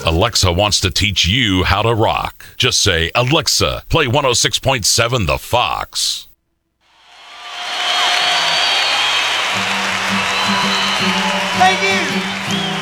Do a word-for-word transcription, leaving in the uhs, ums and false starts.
Alexa wants to teach you how to rock. Just say, Alexa, play one oh six point seven The Fox. Thank you.